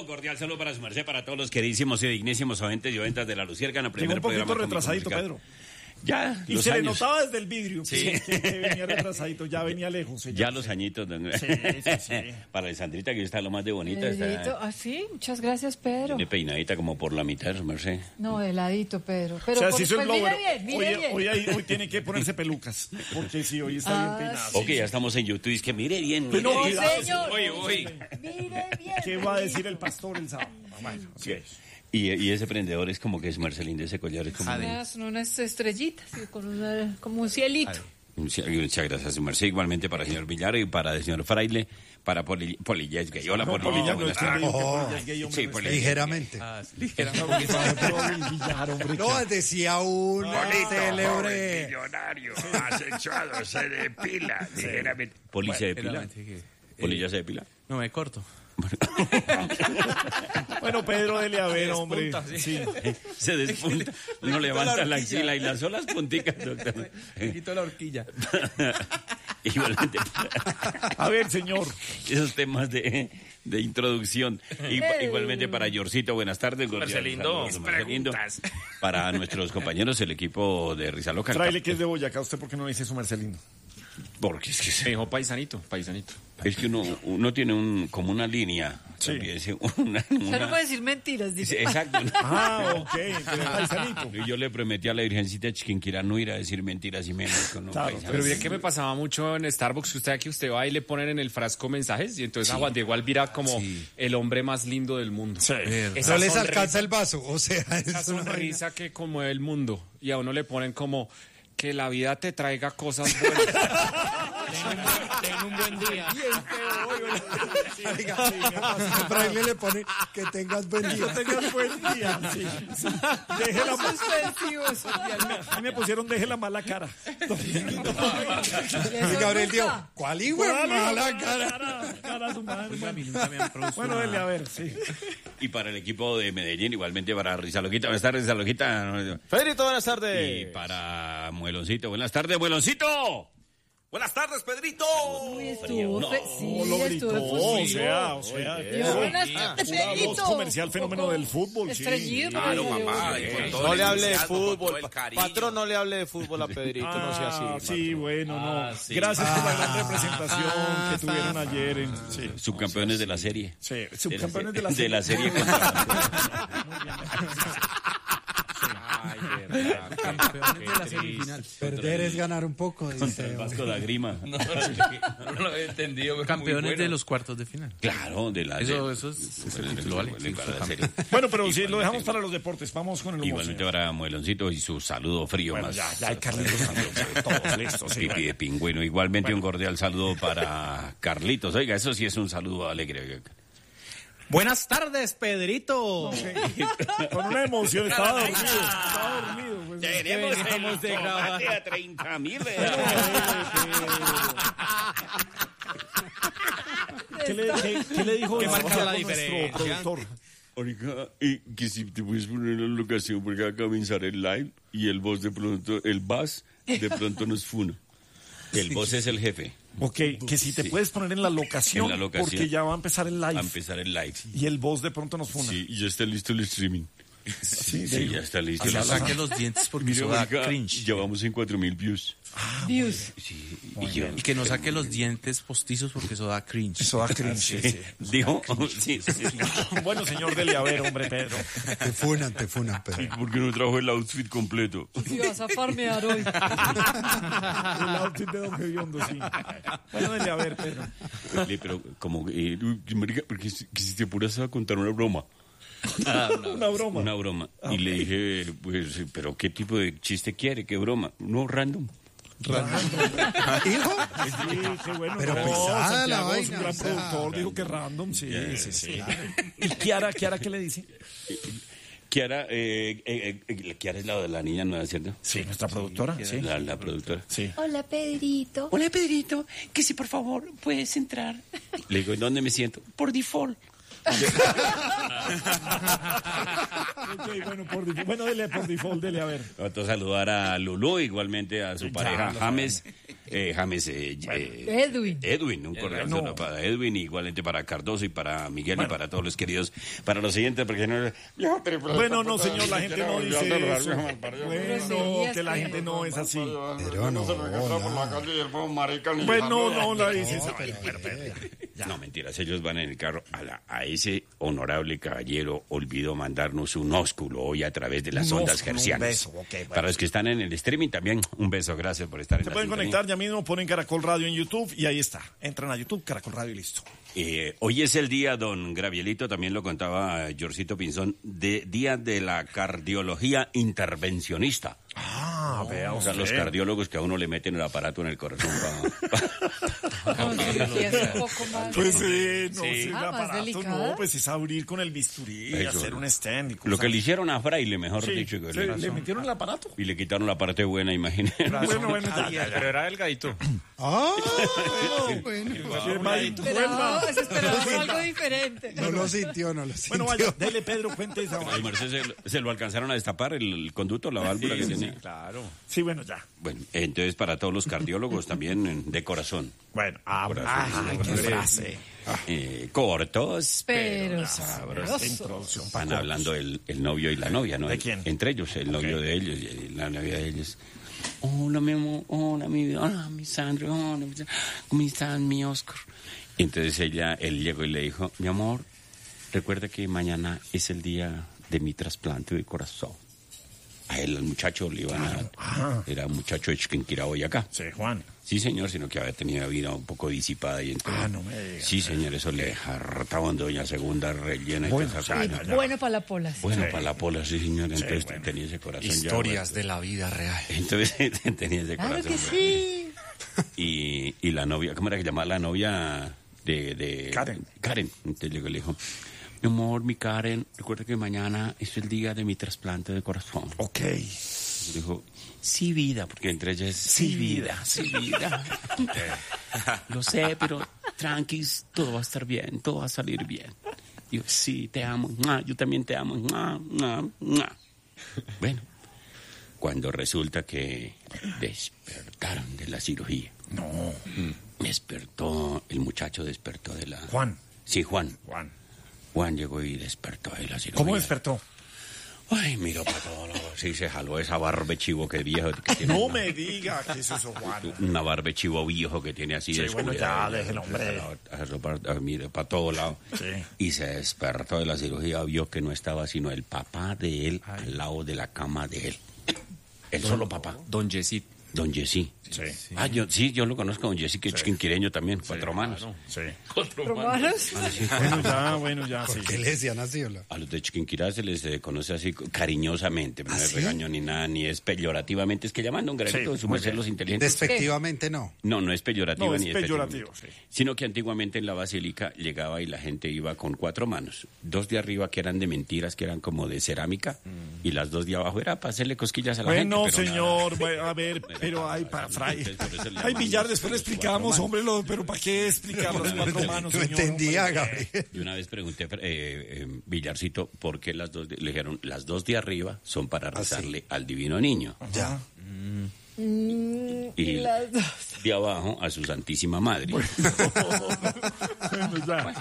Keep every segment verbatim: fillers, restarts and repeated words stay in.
Pedrito, cordial saludo para su merced, para todos los queridísimos y dignísimos oyentes y oyentas de La Luciércana. Llegó un poquito retrasadito, Pedro. Ya, y los se años. le notaba desde el vidrio sí. que, que venía retrasadito, ya venía lejos. Señor. Ya los añitos. Sí, sí, sí. Para Alessandrita, que está lo más de bonita. Está... ¿Ah, sí? Muchas gracias, Pedro. Tiene peinadita como por la mitad, su merced. No, heladito, Pedro. Pero o sea, por, si hizo el pues, blower. mire bien, mire hoy, bien. Hoy, hoy, hoy tiene que ponerse pelucas, porque sí, hoy está ah, bien peinado. Sí. Ok, ya estamos en YouTube, es que mire bien. Mire no, bien. señor. Oye, oye. Mire bien. ¿Qué va a decir el pastor el sábado? Bueno, sí. Y, y ese prendedor es como que es Marcelín de ese collar. Es como unas, unas estrellitas, con una, como un cielito. Muchas gracias, su merced. Igualmente para el señor Villar y para el señor Fraile, para Poli, Polilla es gay. Hola, no, Polilla. Polilla no es que Polilla es gay, sí, Polilla. Ligeramente. Ah, ligeramente. No, decía un célebre millonario, asexuado, se depila. Ligeramente. ¿Poli se depila? ¿Polilla se depila? No, me corto. Bueno, Pedro, dele a ver, hombre. Despunta, sí. Sí. Se despunta. Uno levanta la, la axila y las solas punticas, doctor. Me quito la horquilla. Igualmente. A ver, señor. Esos temas de, de introducción. Y, igualmente para Yorcito, buenas tardes. Marcelindo. Marcelindo. Para nuestros compañeros, el equipo de Risa Loca. Fraile, que es de Boyacá, ¿usted por qué no dice su Marcelino? Porque es que se... Me dijo paisanito, paisanito. Es que uno, uno tiene un, como una línea. Sí. Una, una... O sea, no puede decir mentiras, dice. Exacto. Ah, ok, pero paisanito. Y yo le prometí a la Virgencita Chiquinquirá no ir a decir mentiras y menos con un Claro, pero bien que me pasaba mucho en Starbucks, que usted aquí usted va y le ponen en el frasco mensajes y entonces sí. A Juan Diego Alvira como sí. El hombre más lindo del mundo. Sí. No les alcanza el vaso, o sea, esa es sonrisa una... que conmueve el mundo y a uno le ponen como que la vida te traiga cosas buenas. Ten un buen día. Fraile le pone que tengas buen día. Que tengas buen día. Sí, sí. Deje la a mí me pusieron deje la mala cara. Y Gabriel dijo, ¿cuál hijo de mala cara? cara, cara su madre. Bueno, dele a ver, sí. Y para el equipo de Medellín, igualmente para Risa Loquita. Buenas tardes, Risa Loquita. Pedrito, buenas tardes. Y para Mueloncito. Buenas tardes, Mueloncito. Buenas tardes, Pedrito. Uy, estuvo, No, fe- sí, lo gritó, estuvo o sea, o sea, Dios, buenas tardes, una voz Pedrito. comercial fenómeno del fútbol, sí. Estrellito, Claro, pero- mamá. y con todo No el le hable de entusiasmo, con todo fútbol. el pa- cariño. Patrón, no le hable de fútbol a Pedrito, no sea Ah, así. sí, bueno, no. Ah, sí. Gracias por la gran Ah, representación ah, que tuvieron ah, ayer. En, sí, Subcampeones de la serie. sí, subcampeones de la serie. De la serie contra... Ay, verdad. Campeones de la semifinal. Perder es ganar un poco, dice. El Vasco da Grima. No, no lo había entendido. pero Campeones muy bueno. de los cuartos de final. Claro, de la... Eso, de- eso es, eso de- lo vale. de- Sí, para la campeón. serie. Bueno, pero si lo dejamos para los deportes, vamos con el humor. Igualmente señor. para Mueloncito y su saludo frío Bueno, más. ya, ya hay Carlitos también, todos listos. Sí, Pipi de pingüino. Igualmente un cordial saludo para Carlitos. Oiga, eso sí es un saludo alegre. Buenas tardes, Pedrito. con una emoción, estaba dormido. Estaba dormido. Pues, Tenemos Veníamos de grabar. a treinta mil. ¿Qué le, qué, qué le dijo ¿Qué nuestro marca la nuestro diferencia? productor? Oiga, y que si te puedes poner en la locación porque va a comenzar el live y el boss de pronto, el bass de pronto nos funa. El boss es el jefe. Ok, que si te Sí. puedes poner en la, locación, En la locación. porque ya va a empezar el live. A empezar el live. Y el boss de pronto nos funa. Sí, y ya está listo el streaming. Sí, Sí, ya está listo. Que La- no saque los dientes porque Mira, eso da oiga, cringe. ya vamos en cuatro mil views. Dios. Sí, y yo- Y que no saque los dientes postizos porque eso da cringe. Eso da cringe. sí, sí. ¿Dijo? Sí, sí, sí. Bueno, señor, dele a ver, hombre, Pedro. Te funan, te funan, ¿Y pero. por qué no trajo el outfit completo? Si vas a farmear hoy. El outfit de Don Gediondo, sí. Bueno, dele a ver, Pedro. Le- Pero como, eh, uy, marica, porque si, que si te apuras a contar una broma. Una broma. Una broma. Y le dije, pues, pero ¿qué tipo de chiste quiere? ¿Qué broma? No, random. ¿Hijo? Sí, qué bueno. Pero No, pesada la Santiago es vaina, un gran o sea, productor, dijo que random, sí, sí, sí. ¿Y Kiara, Kiara qué le dice? Kiara, eh, eh, eh, Kiara es la de la niña nueva, ¿cierto? Sí, nuestra productora, sí. La, la productora. Sí. Hola, Pedrito. Hola, Pedrito, que si por favor puedes entrar. Le digo, ¿dónde me siento? Por default. Ok, bueno, por default. Bueno, dele por default, dele a ver. Otro saludar a Lulú, igualmente a su pareja James. eh, James, eh, eh, Edwin. Edwin, un correo no. para Edwin, igualmente para Cardoso y para Miguel y para todos los queridos, para los siguientes, porque no... Bueno, no, señor, la gente no dice eso. Bueno, Groserías, que la ¿qué? gente no es así. Pero no, Bueno, no la dices. No, mentiras, ellos van en el carro. A, la- a ese honorable caballero olvidó mandarnos un ósculo hoy a través de las Un ondas ósculo, un hercianas. beso, ok, bueno. Para los que están en el streaming también, un beso, gracias por estar en Se la pueden sintonía. conectar ya mismo, ponen Caracol Radio en YouTube y ahí está. Entran a YouTube, Caracol Radio y listo. Eh, hoy es el día, don Gravielito, también lo contaba eh, Jorcito Pinzón, de día de la cardiología intervencionista. Ah, vea O sea, los cardiólogos que a uno le meten el aparato en el corazón. pa- Con cirugías un poco más. Pues eh, no Sí. sé, el Ah, más aparato, delicada. no, pues es abrir con el bisturí y Eso, hacer ¿no? un stand y Lo cosas. que le hicieron a Fraile, mejor Sí, dicho. que ¿le, le- le metieron el aparato? Y le quitaron la parte buena, imagínate. Bueno, bueno, ya, ya, ya. Pero era delgadito. Ah, bueno, bueno. Hermanito, Esperaba, vuelva. se esperaba algo diferente. No lo sintió, no lo sintió. Bueno, vaya, dele Pedro, cuente esa Ay, vaina. Mercedes, se, se lo alcanzaron a destapar el, el conducto, la válvula que tenía. Claro. Sí, bueno, ya. Bueno, entonces para todos los cardiólogos también eh, de corazón. Bueno, ah, ah, qué frase. Eh, cortos, Pero pero sabrosos. Introducción. Van hablando el, el novio y la novia, ¿no? ¿De quién? Entre ellos, el novio de ellos y la novia de ellos. Hola, mi amor, hola, mi vida, hola, mi Sandra, hola, mi- ¿cómo están, mi Oscar? Y entonces ella, él llegó y le dijo, mi amor, recuerda que mañana es el día de mi trasplante de corazón. A él, al muchacho, le iban a... Era un muchacho de Chiquinquirá hoy acá. Sí, Juan. Sí, señor, sino que había tenido vida un poco disipada y entonces... Ah, no me diga. Sí, señor, eso le hartaban doña segunda rellena y Bueno, toda esa ya, vaina. ya, ya. Bueno para la pola. sí. Bueno, Sí. para la pola, sí, señor. Entonces bueno. tenía ese corazón Historias ya. de la vida real. Entonces tenía ese Claro corazón. que sí. Y, y la novia, ¿cómo era que llamaba la novia de, de Karen. Karen. Entonces llegó y le dijo, mi amor, mi Karen, recuerda que mañana es el día de mi trasplante de corazón. Ok. Dijo, sí, vida, porque entre ellas es sí, vida, sí, vida. Lo sé, pero tranquis, todo va a estar bien, todo va a salir bien. Yo, sí, te amo, mua, yo también te amo. Mua, mua, mua. Bueno, cuando resulta que despertaron de la cirugía. No. Despertó, el muchacho despertó de la... Juan. Sí, Juan. Juan. Juan llegó y despertó de la cirugía. ¿Cómo despertó? Ay, miró para todos lados. Sí, se jaló esa barba chivo que viejo. Que tiene No una- me diga que es eso, Juan. Una barba chivo viejo que tiene así Sí, descubierta. bueno, ya, déjelo, hombre. Mire, para todos lados. Sí. Y se despertó de la cirugía, vio que no estaba sino el papá de él al lado de la cama de él. El solo papá, Don Yesid. don Jessy. Sí. Ah, yo, sí, yo lo conozco, don Jessy, que es chiquinquireño también, cuatro manos. Sí. ¿Romanos? Bueno, ya, bueno, ya, sí. ¿Por qué le decían así, hola? A los de Chiquinquirá se les eh, conoce así cariñosamente, no es regaño ni nada, ni es peyorativamente, es que llamando un granito, Sí, su muy merced bien. los inteligentes. Despectivamente no. No, no es peyorativo No, es ni peyorativo, despectivo. sí. Sino que antiguamente en la basílica llegaba y la gente iba con cuatro manos. Dos de arriba que eran de mentiras, que eran como de cerámica, y las dos de abajo era para hacerle cosquillas a la Bueno, gente. pero señor, bueno, a ver, pero hay para Fray. Entonces, por eso le Ay, llaman Villar, los- después le los cuatro explicamos, manos. hombre, lo, pero ¿para qué explicar los cuatro manos, No señor? entendía, Hombre, Gabriel. Y una vez pregunté, eh, eh, Villarcito, ¿por qué las dos? de- Le dijeron, las dos de arriba son para rezarle al divino niño. Ya. Y Las dos. de abajo a su santísima madre. Bueno, ya.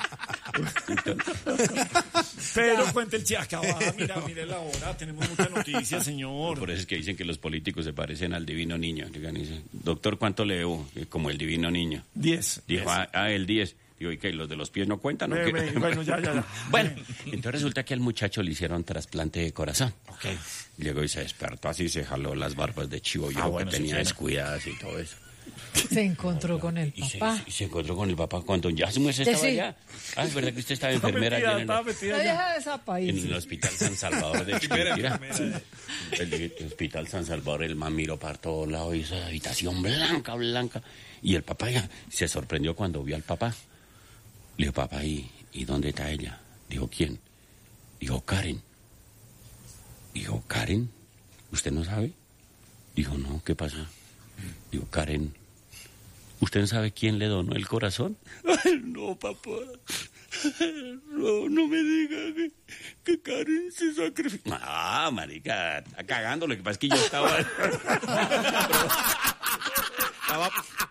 Pero cuente el chiacaba, mira, mire la hora, tenemos mucha noticia, señor. Por eso es que dicen que los políticos se parecen al divino niño. Llegan y dicen, doctor, ¿cuánto le debo? Y como el divino niño. Diez. Dijo, diez. ah, ah, el diez. Digo, ¿y qué? ¿Los de los pies no cuentan? o Ve, qué? ve, bueno, ya, ya, ya. Bueno, entonces resulta que al muchacho le hicieron trasplante de corazón. Ok. Llegó y se despertó así, se jaló las barbas de chivo yo Ah, bueno, que sí, tenía sí. descuidadas y todo eso. Se encontró con el Y se, papá. y se encontró con el papá cuando ya se estaba Sí. allá. Ah, es verdad que usted estaba Está enfermera metida, allá en el, está metida La ya. vieja de Zapa en ahí. el Hospital San Salvador de Chiquinquirá. El de- el Hospital San Salvador, el man miró para todos lados y esa habitación blanca, blanca. Y el papá ya se sorprendió cuando vio al papá. Le dijo, papá, ¿y, ¿y dónde está ella? Dijo, ¿quién? Dijo, Karen. Dijo, ¿Karen? ¿Usted no sabe? Dijo, no, ¿qué pasa? Dijo, Karen, ¿usted no sabe quién le donó el corazón? Ay, no, papá. No, no me diga que, que Karen se sacrificó. Ah, marica, está cagando. Lo que pasa es que yo estaba... estaba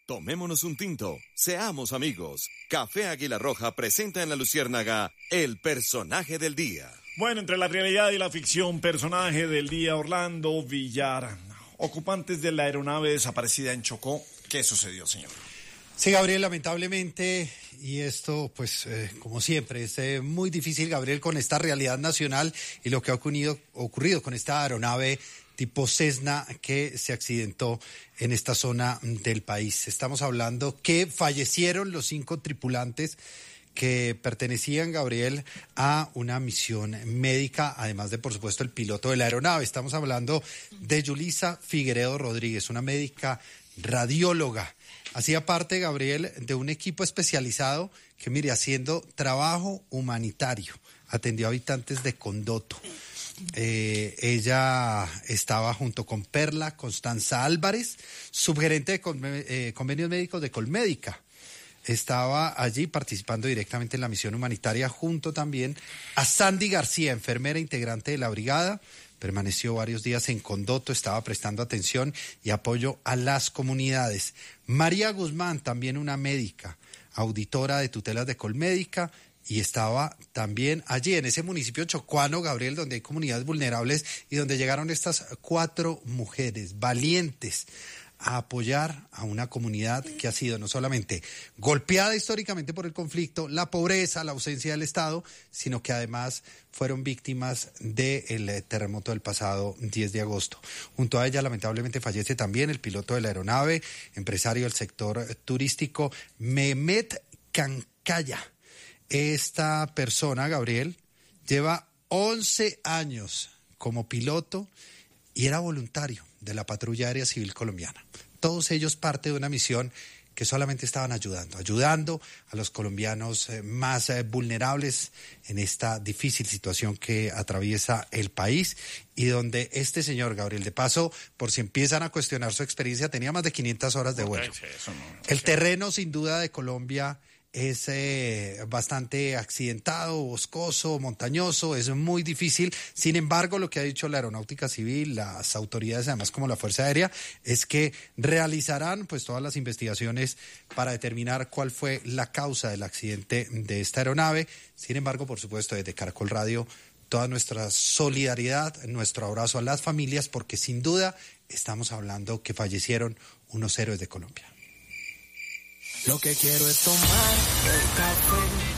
Tomémonos un tinto, seamos amigos. Café Águila Roja presenta en La Luciérnaga el personaje del día. Bueno, entre la realidad y la ficción, personaje del día, Orlando Villar. Ocupantes de la aeronave desaparecida en Chocó. ¿Qué sucedió, señor? Sí, Gabriel, lamentablemente, y esto, pues, eh, como siempre, es eh, muy difícil, Gabriel, con esta realidad nacional y lo que ha ocurrido, ocurrido con esta aeronave tipo Cessna que se accidentó en esta zona del país. Estamos hablando que fallecieron los cinco tripulantes que pertenecían, Gabriel, a una misión médica, además de, por supuesto, el piloto de la aeronave. Estamos hablando de Yulisa Figueredo Rodríguez, una médica radióloga. Hacía parte, Gabriel, de un equipo especializado que, mire, haciendo trabajo humanitario, atendió a habitantes de Condoto. Eh, ella estaba junto con Perla Constanza Álvarez, subgerente de conven- eh, convenios médicos de Colmédica. Estaba allí participando directamente en la misión humanitaria, junto también a Sandy García, enfermera integrante de la brigada. Permaneció varios días en Condoto, estaba prestando atención y apoyo a las comunidades. María Guzmán, también una médica, auditora de tutelas de Colmédica, y estaba también allí en ese municipio chocuano, Gabriel, donde hay comunidades vulnerables y donde llegaron estas cuatro mujeres valientes a apoyar a una comunidad que ha sido no solamente golpeada históricamente por el conflicto, la pobreza, la ausencia del Estado, sino que además fueron víctimas del terremoto del pasado diez de agosto. Junto a ella, lamentablemente, fallece también el piloto de la aeronave, empresario del sector turístico, Mehmet Cancaya. Esta persona, Gabriel, lleva once años como piloto y era voluntario de la Patrulla Aérea Civil Colombiana. Todos ellos parte de una misión que solamente estaban ayudando, ayudando a los colombianos eh, más eh, vulnerables en esta difícil situación que atraviesa el país y donde este señor, Gabriel, de paso, por si empiezan a cuestionar su experiencia, tenía más de quinientas horas de vuelo. El terreno, sin duda, de Colombia es eh, bastante accidentado, boscoso, montañoso, es muy difícil. Sin embargo, lo que ha dicho la Aeronáutica Civil, las autoridades, además como la Fuerza Aérea, es que realizarán pues todas las investigaciones para determinar cuál fue la causa del accidente de esta aeronave. Sin embargo, por supuesto, desde Caracol Radio, toda nuestra solidaridad, nuestro abrazo a las familias, porque sin duda estamos hablando que fallecieron unos héroes de Colombia. Lo que quiero es tomar el café.